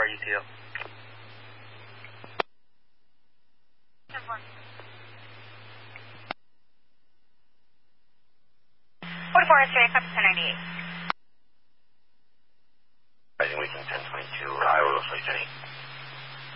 UTO. 44 is straight, copy 1098. Rising weekend 1022, Iowa, Looks like Jenny.